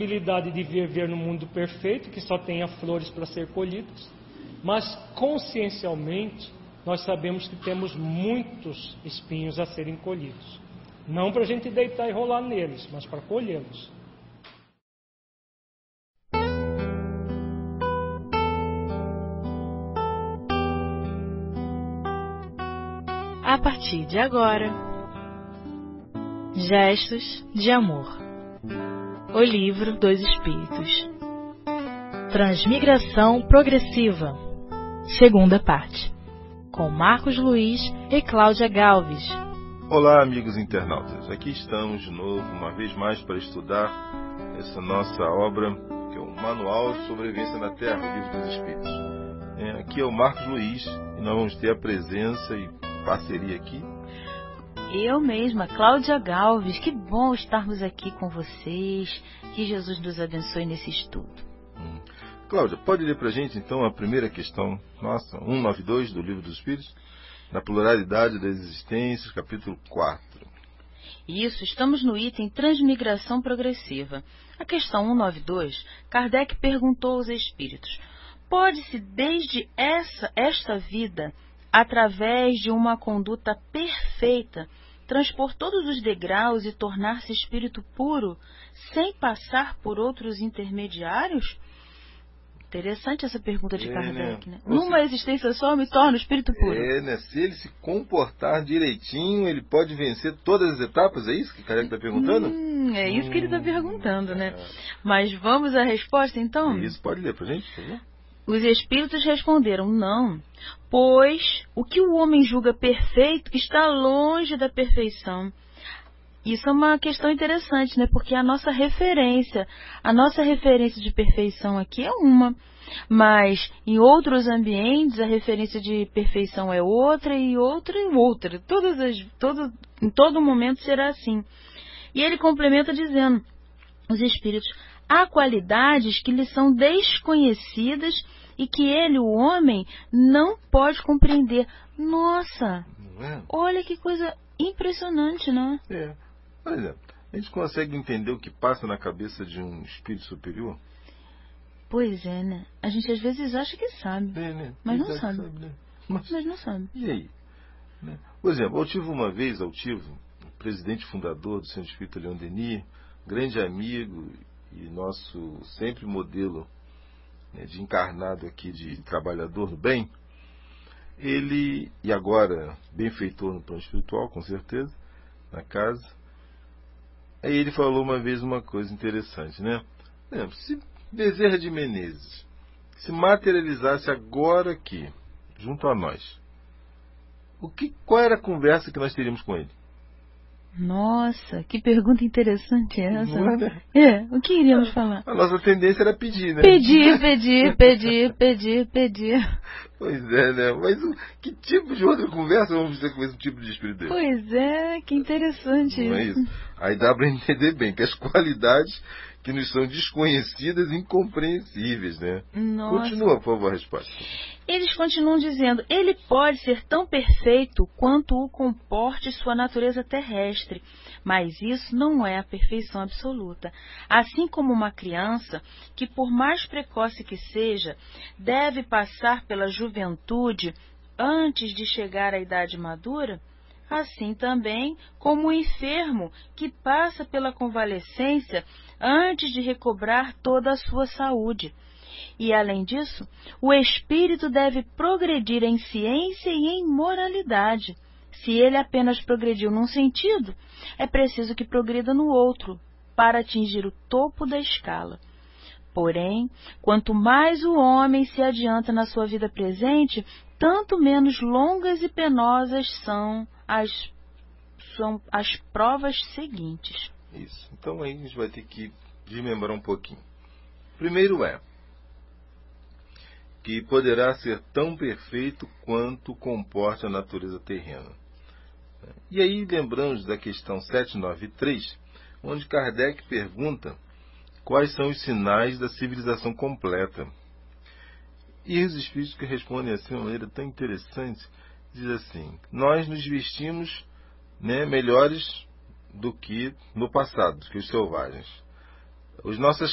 possibilidade de viver no mundo perfeito, que só tenha flores para ser colhidas, mas consciencialmente nós sabemos que temos muitos espinhos a serem colhidos. Não para a gente deitar e rolar neles, mas para colhê-los. A partir de agora, Gestos de Amor. O Livro dos Espíritos. Transmigração Progressiva. Segunda parte. Com Marcos Luiz e Cláudia Galves. Olá, amigos internautas. Aqui estamos de novo, uma vez mais, para estudar essa nossa obra, que é o Manual de Sobrevivência na Terra, o Livro dos Espíritos. Aqui é o Marcos Luiz e nós vamos ter a presença e parceria aqui. Eu mesma, Cláudia Galves. Que bom estarmos aqui com vocês. Que Jesus nos abençoe nesse estudo. Cláudia, pode ler para a gente então a primeira questão nossa, 192 do Livro dos Espíritos, na pluralidade das existências, capítulo 4. Isso, estamos no item Transmigração Progressiva. A questão 192, Kardec perguntou aos espíritos: pode-se desde esta vida, através de uma conduta perfeita, transpor todos os degraus e tornar-se espírito puro, sem passar por outros intermediários? Interessante essa pergunta de Kardec, né? Numa existência só eu me torno espírito puro. Se ele se comportar direitinho, ele pode vencer todas as etapas, é isso que Kardec está perguntando? É isso que ele está perguntando, né? Mas vamos à resposta, então? Isso, pode ler pra gente, por favor? Os espíritos responderam: não, pois o que o homem julga perfeito está longe da perfeição. Isso é uma questão interessante, né? Porque a nossa referência de perfeição aqui é uma, mas em outros ambientes a referência de perfeição é outra e outra e outra. Em todo momento será assim. E ele complementa dizendo: os espíritos, há qualidades que lhes são desconhecidas e que ele, o homem, não pode compreender. Nossa, olha que coisa impressionante, não é? Por exemplo, a gente consegue entender o que passa na cabeça de um espírito superior? Pois é, né? A gente às vezes acha que sabe, né? mas não sabe. Né? Mas não sabe. E aí? Né? Por exemplo, eu tive uma vez, o presidente fundador do Centro Espírita Leon Denis, grande amigo e nosso sempre modelo, né, de encarnado aqui, de trabalhador do bem. Ele, e agora benfeitor no plano espiritual, com certeza, na casa. Aí ele falou uma vez uma coisa interessante, né? Por exemplo, se Bezerra de Menezes se materializasse agora aqui, junto a nós, qual era a conversa que nós teríamos com ele? Nossa, que pergunta interessante essa. Não é, né? O que iríamos falar? A nossa tendência era pedir, né? Pedir. Pois é, né? Mas que tipo de outra conversa vamos ter com esse tipo de espírito? Pois é, que interessante. Não é isso? Aí dá para entender bem que as qualidades que nos são desconhecidas e incompreensíveis, né? Nossa. Continua, por favor, a resposta. Eles continuam dizendo: ele pode ser tão perfeito quanto o comporte sua natureza terrestre, mas isso não é a perfeição absoluta. Assim como uma criança, que por mais precoce que seja, deve passar pela juventude antes de chegar à idade madura, assim também como o enfermo, que passa pela convalescência antes de recobrar toda a sua saúde. E, além disso, o espírito deve progredir em ciência e em moralidade. Se ele apenas progrediu num sentido, é preciso que progrida no outro, para atingir o topo da escala. Porém, quanto mais o homem se adianta na sua vida presente, tanto menos longas e penosas são as provas seguintes. Isso. Então aí a gente vai ter que desmembrar um pouquinho. Primeiro que poderá ser tão perfeito quanto comporta a natureza terrena. E aí lembramos da questão 793, onde Kardec pergunta quais são os sinais da civilização completa. E os espíritos que respondem assim de uma maneira tão interessante, diz assim: nós nos vestimos, né, melhores do que no passado, do que os selvagens. As nossas